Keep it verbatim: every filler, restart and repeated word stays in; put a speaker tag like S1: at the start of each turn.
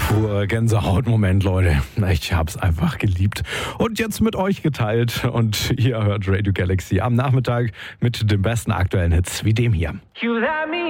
S1: Purer Gänsehautmoment, Leute. Ich hab's einfach geliebt. Und jetzt mit euch geteilt. Und ihr hört Radio Galaxy am Nachmittag mit den besten aktuellen Hits wie dem hier.